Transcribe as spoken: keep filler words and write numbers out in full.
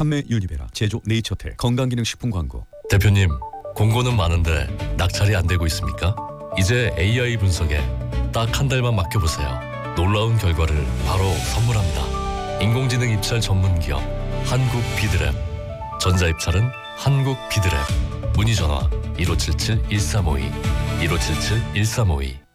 판매 유니베라, 제조 네이처텔, 건강기능식품 광고. 대표님, 공고는 많은데 낙찰이 안 되고 있습니까? 이제 에이아이 분석에 딱 한 달만 맡겨보세요. 놀라운 결과를 바로 선물합니다. 인공지능 입찰 전문 기업 한국 비드랩. 전자 입찰은 한국 비드랩. 문의 전화 일오칠칠 일삼오이 일오칠칠 일삼오이.